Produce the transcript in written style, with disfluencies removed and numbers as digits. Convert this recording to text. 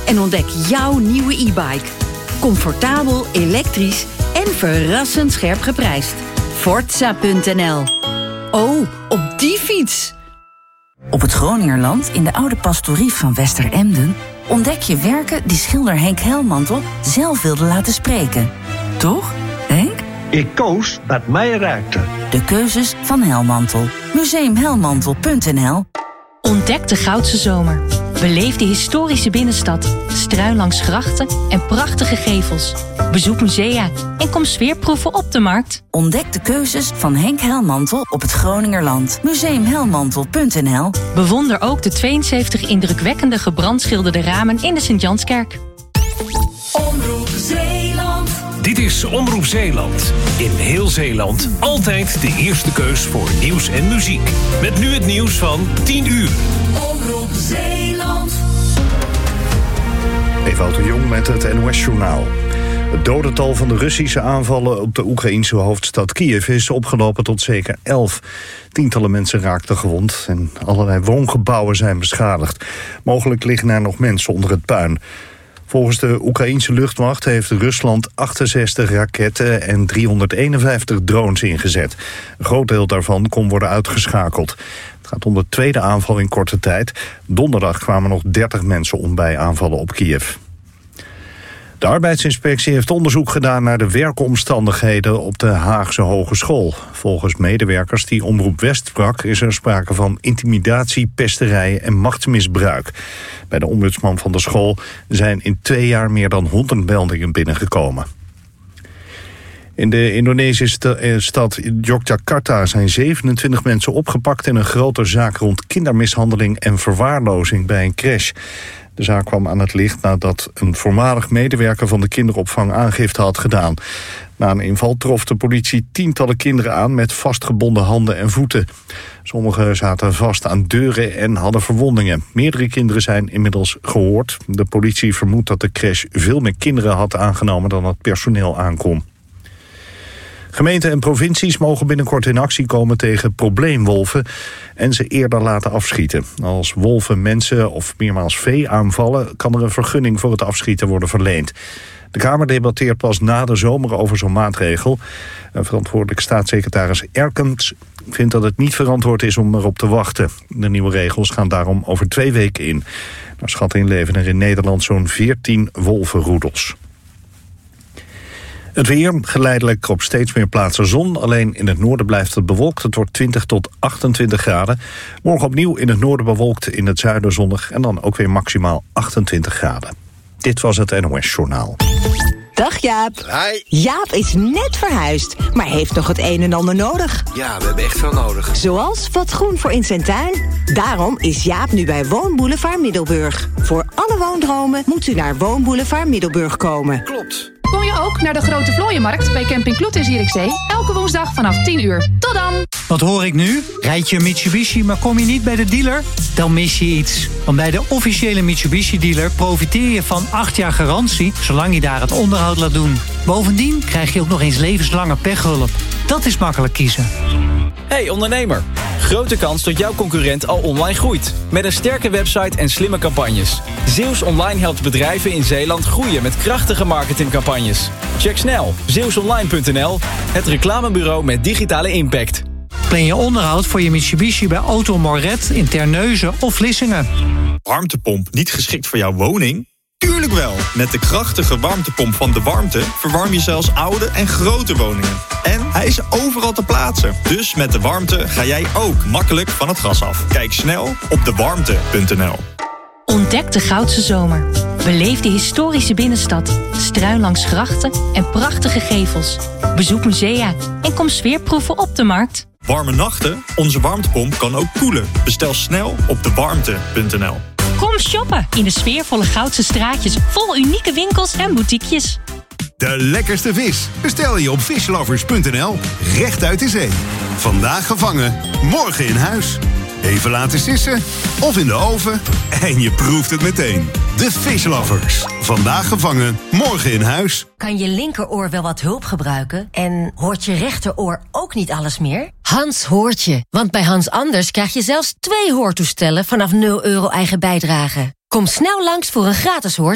en ontdek jouw nieuwe e-bike. Comfortabel, elektrisch en verrassend scherp geprijsd. Forza.nl. Oh, op die fiets! Op het Groningerland, in de oude pastorie van Westeremden, ontdek je werken die schilder Henk Helmantel zelf wilde laten spreken. Toch, Henk? Ik koos wat mij raakte. De keuzes van Helmantel. Museumhelmantel.nl. Ontdek de Goudse Zomer. Beleef de historische binnenstad, struin langs grachten en prachtige gevels. Bezoek musea en kom sfeerproeven op de markt. Ontdek de keuzes van Henk Helmantel op het Groningerland. Museumhelmantel.nl. Bewonder ook de 72 indrukwekkende gebrandschilderde ramen in de Sint-Janskerk. Omroep Zeeland. Dit is Omroep Zeeland. In heel Zeeland altijd de eerste keus voor nieuws en muziek. Met nu het nieuws van 10 uur. Omroep Zeeland. Ewout de Jong met het NOS-journaal. Het dodental van de Russische aanvallen op de Oekraïense hoofdstad Kiev is opgelopen tot zeker 11. Tientallen mensen raakten gewond en allerlei woongebouwen zijn beschadigd. Mogelijk liggen er nog mensen onder het puin. Volgens de Oekraïense luchtmacht heeft Rusland 68 raketten en 351 drones ingezet. Een groot deel daarvan kon worden uitgeschakeld. Het gaat om de tweede aanval in korte tijd. Donderdag kwamen nog 30 mensen om bij aanvallen op Kiev. De arbeidsinspectie heeft onderzoek gedaan naar de werkomstandigheden op de Haagse Hogeschool. Volgens medewerkers die Omroep West sprak is er sprake van intimidatie, pesterijen en machtsmisbruik. Bij de ombudsman van de school zijn in 2 jaar meer dan 100 meldingen binnengekomen. In de Indonesische stad Yogyakarta zijn 27 mensen opgepakt in een grote zaak rond kindermishandeling en verwaarlozing bij een crash. De zaak kwam aan het licht nadat een voormalig medewerker van de kinderopvang aangifte had gedaan. Na een inval trof de politie tientallen kinderen aan met vastgebonden handen en voeten. Sommigen zaten vast aan deuren en hadden verwondingen. Meerdere kinderen zijn inmiddels gehoord. De politie vermoedt dat de crash veel meer kinderen had aangenomen dan het personeel aankon. Gemeenten en provincies mogen binnenkort in actie komen tegen probleemwolven en ze eerder laten afschieten. Als wolven mensen of meermaals vee aanvallen, kan er een vergunning voor het afschieten worden verleend. De Kamer debatteert pas na de zomer over zo'n maatregel. Verantwoordelijk staatssecretaris Erkens vindt dat het niet verantwoord is om erop te wachten. De nieuwe regels gaan daarom over 2 weken in. Naar schatting leven er in Nederland zo'n 14 wolvenroedels. Het weer, geleidelijk op steeds meer plaatsen zon. Alleen in het noorden blijft het bewolkt. Het wordt 20 tot 28 graden. Morgen opnieuw in het noorden bewolkt, in het zuiden zonnig. En dan ook weer maximaal 28 graden. Dit was het NOS Journaal. Dag Jaap. Hi. Jaap is net verhuisd, maar heeft nog het een en ander nodig. Ja, we hebben echt veel nodig. Zoals wat groen voor in zijn tuin. Daarom is Jaap nu bij Woonboulevard Middelburg. Voor alle woondromen moet u naar Woonboulevard Middelburg komen. Klopt. Kom je ook naar de Grote Vlooienmarkt bij Camping Kloet in Zierikzee? Elke woensdag vanaf 10 uur. Tot dan! Wat hoor ik nu? Rijd je een Mitsubishi, maar kom je niet bij de dealer? Dan mis je iets. Want bij de officiële Mitsubishi-dealer profiteer je van 8 jaar garantie, zolang je daar het onderhoud laat doen. Bovendien krijg je ook nog eens levenslange pechhulp. Dat is makkelijk kiezen. Hey ondernemer, grote kans dat jouw concurrent al online groeit. Met een sterke website en slimme campagnes. Zeeuws Online helpt bedrijven in Zeeland groeien met krachtige marketingcampagnes. Check snel zeeuwsonline.nl, het reclamebureau met digitale impact. Plan je onderhoud voor je Mitsubishi bij Auto Moret in Terneuzen of Vlissingen. Warmtepomp niet geschikt voor jouw woning? Tuurlijk wel! Met de krachtige warmtepomp van De Warmte verwarm je zelfs oude en grote woningen. En hij is overal te plaatsen. Dus met De Warmte ga jij ook makkelijk van het gas af. Kijk snel op dewarmte.nl. Ontdek de Goudse Zomer. Beleef de historische binnenstad, struin langs grachten en prachtige gevels. Bezoek musea en kom sfeerproeven op de markt. Warme nachten? Onze warmtepomp kan ook koelen. Bestel snel op dewarmte.nl. Kom shoppen in de sfeervolle Goudse straatjes vol unieke winkels en boutiquejes. De lekkerste vis bestel je op fishlovers.nl, recht uit de zee. Vandaag gevangen, morgen in huis. Even laten sissen of in de oven en je proeft het meteen. De Fishlovers. Vandaag gevangen, morgen in huis. Kan je linkeroor wel wat hulp gebruiken? En hoort je rechteroor ook niet alles meer? Hans hoort je, want bij Hans Anders krijg je zelfs 2 hoortoestellen vanaf €0 eigen bijdrage. Kom snel langs voor een gratis